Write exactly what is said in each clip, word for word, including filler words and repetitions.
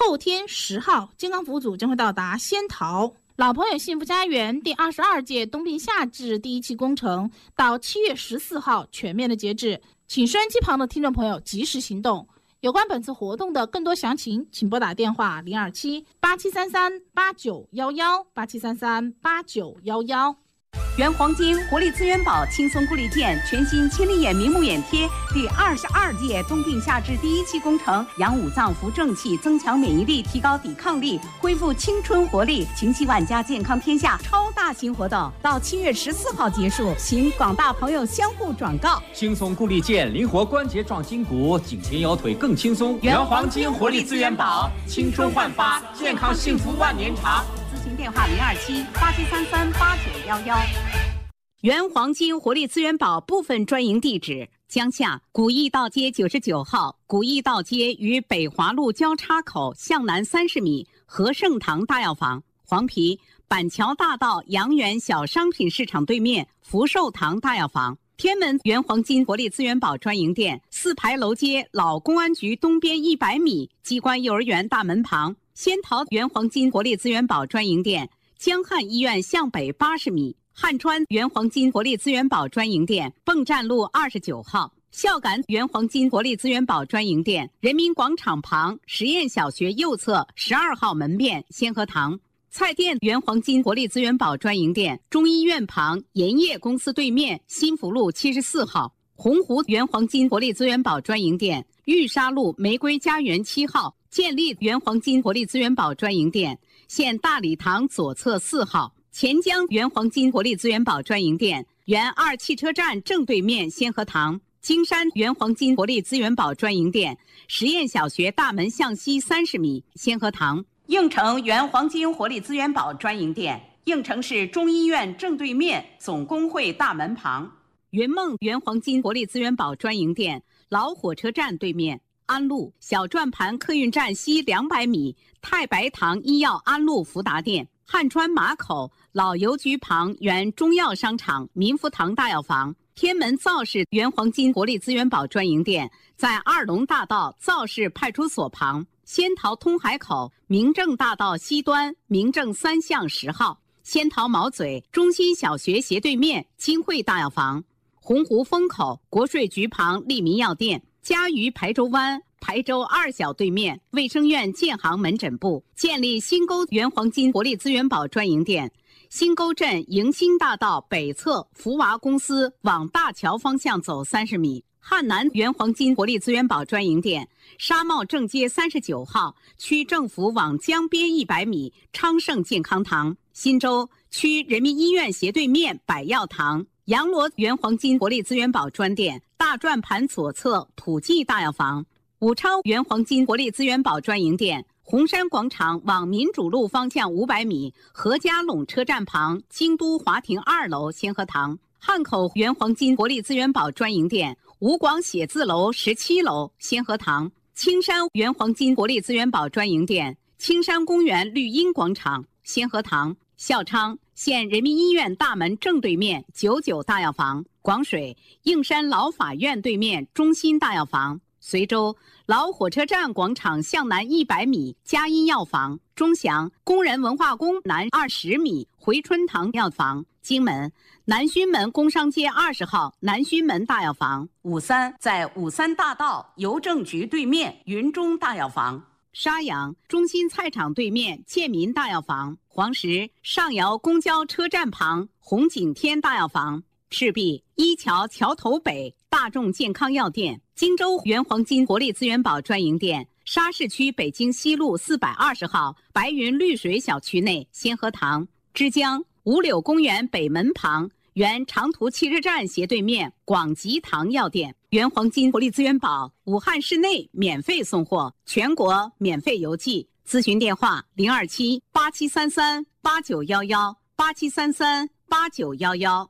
后天十号，健康服务组将会到达仙桃。老朋友幸福家园第二十二届冬病夏治第一期工程到七月十四号全面的截止，请收音机旁的听众朋友及时行动。有关本次活动的更多详情，请拨打电话零二七八七三三八九一一八七三三八九一一。 原黄金活力资源宝轻松固力健全新千里眼明目眼贴第二十二届冬病夏治第一期工程，养五脏扶正气，增强免疫力，提高抵抗力，恢复青春活力，情系万家，健康天下超大型活动到七月十四号结束，请广大朋友相互转告。 轻松固力健，灵活关节壮筋骨，颈前腰腿更轻松。原黄金活力资源宝，青春焕发，健康幸福万年长。 咨询电话零二七八七三三八九一一。原黄金活力资源宝部分专营地址：江夏古驿道街九十九号，古驿道街与北华路交叉口向南三十米，和盛堂大药房；黄陂板桥大道阳源小商品市场对面，福寿堂大药房；天门原黄金活力资源宝专营店，四牌楼街老公安局东边一百米，机关幼儿园大门旁；仙桃原黄金活力资源宝专营店，江汉医院向北八十米。汉川原黄金活力资源宝专营店，泵站路二十九号；孝感原黄金活力资源宝专营店，人民广场旁实验小学右侧十二号门面先河堂；菜店原黄金活力资源宝专营店，中医院旁盐业公司对面新福路七十四号；洪湖原黄金活力资源宝专营店，玉沙路玫瑰家园七号；建立原黄金活力资源宝专营店，现大礼堂左侧四号；钱江原黄金活力资源宝专营店，原二汽车站正对面先河堂；金山原黄金活力资源宝专营店，实验小学大门向西三十米先河堂；应城原黄金活力资源宝专营店，应城市中医院正对面总工会大门旁；云梦原黄金活力资源宝专营店，老火车站对面安路小转盘客运站西两百米太白堂医药安路福达店；汉川马口老邮局旁原中药商场民福堂大药房；天门造市原黄金活力资源宝专营店，在二龙大道造市派出所旁；仙桃通海口明正大道西端明正三巷十号；仙桃毛嘴中心小学斜对面金汇大药房；洪湖风口国税局旁利民药店；嘉鱼排州湾排州二小对面卫生院建行门诊部；建立新沟原黄金活力资源宝专营店，新沟镇迎新大道北侧福娃公司往大桥方向走三十米；汉南原黄金活力资源宝专营店，沙帽正街三十九号区政府往江边一百米昌盛健康堂；新洲区人民医院斜对面百药堂；阳罗原黄金活力资源宝专店，大转盘左侧普济大药房；武昌原黄金活力资源宝专营店，红山广场往民主路方向五百米何家垄车站旁京都华庭二楼先河堂；汉口原黄金活力资源宝专营店，吴广写字楼十七楼先河堂；青山原黄金活力资源宝专营店，青山公园绿荫广场先河堂；孝昌县人民医院大门正对面九九大药房；广水应山老法院对面中心大药房；随州老火车站广场向南一百米嘉医药房；钟祥工人文化宫南二十米回春堂药房；荆门南圩门工商街二十号南圩门大药房；五三在五三大道邮政局对面云中大药房；沙洋中心菜场对面建民大药房；黄石上窑公交车站旁红景天大药房；赤壁一桥桥头北大众健康药店；荆州原黄金活力资源宝专营店，沙市区北京西路四百二十号白云绿水小区内先河堂；枝江五柳公园北门旁原长途汽车站斜对面广吉堂药店；原黄金活力资源宝武汉市内免费送货，全国免费邮寄。咨询电话零二七八七三三八九幺幺八七三三八九幺幺。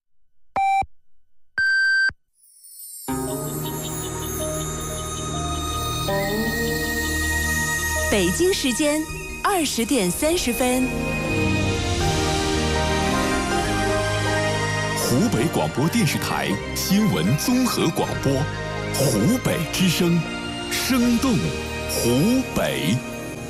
北京时间二十点三十分。 湖北广播电视台新闻综合广播，湖北之声，生动湖北。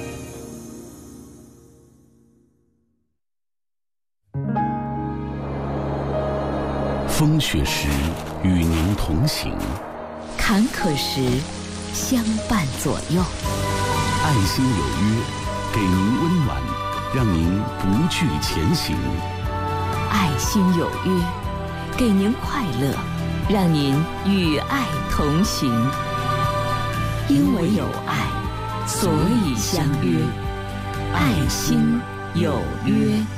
风雪时与您同行， 坎坷时相伴左右。 爱心有约，给您温暖，让您不惧前行。 爱心有约，给您快乐，让您与爱同行。因为有爱，所以相约。爱心有约。